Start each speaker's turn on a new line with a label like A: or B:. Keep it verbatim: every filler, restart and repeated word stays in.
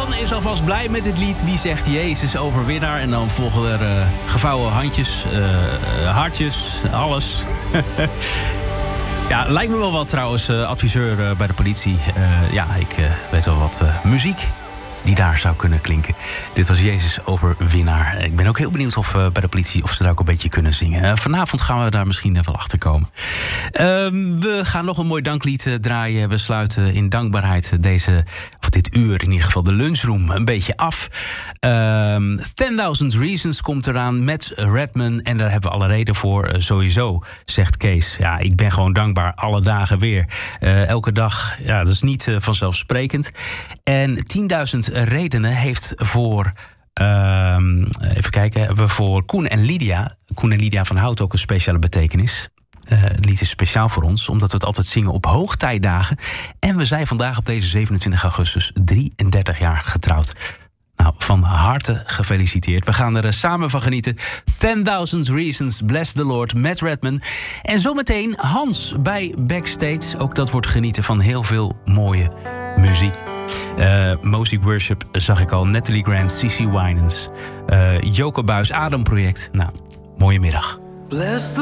A: Sean is alvast blij met dit lied. Die zegt Jezus overwinnaar. En dan volgen er uh, gevouwen handjes, uh, uh, hartjes, alles. Ja, lijkt me wel wat trouwens, uh, adviseur uh, bij de politie. Uh, ja, ik uh, weet wel wat uh, muziek die daar zou kunnen klinken. Dit was Jezus overwinnaar. Ik ben ook heel benieuwd of uh, bij de politie of ze daar ook een beetje kunnen zingen. Uh, vanavond gaan we daar misschien wel achter komen. Uh, we gaan nog een mooi danklied uh, draaien. We sluiten in dankbaarheid deze, of dit uur in ieder geval, de lunchroom een beetje af. Uh, ten thousand Reasons komt eraan met Redman. En daar hebben we alle reden voor, uh, sowieso, zegt Kees. Ja, ik ben gewoon dankbaar alle dagen weer. Uh, elke dag, ja, dat is niet uh, vanzelfsprekend. En tienduizend redenen heeft voor, uh, even kijken, hebben we voor Koen en Lydia. Koen en Lydia van Hout ook een speciale betekenis. Uh, het lied is speciaal voor ons, omdat we het altijd zingen op hoogtijdagen. En we zijn vandaag op deze zevenentwintig augustus drieëndertig jaar getrouwd. Nou, van harte gefeliciteerd. We gaan er samen van genieten. ten thousand Reasons, Bless the Lord, met Redman. En zometeen Hans bij Backstage. Ook dat wordt genieten van heel veel mooie muziek. Uh, Mosaic Worship zag ik al. Natalie Grant, C C Winans, uh, Joko Buis, Adam Project. Nou, mooie middag.
B: Bless the